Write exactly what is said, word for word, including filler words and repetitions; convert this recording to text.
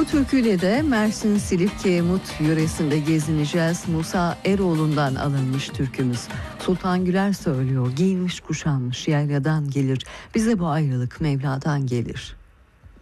türküyle de Mersin Silifke Mut yöresinde gezineceğiz. Musa Eroğlu'ndan alınmış türkümüz. Sultan Güler söylüyor. Giyinmiş kuşanmış yayladan gelir. Bize bu ayrılık Mevla'dan gelir.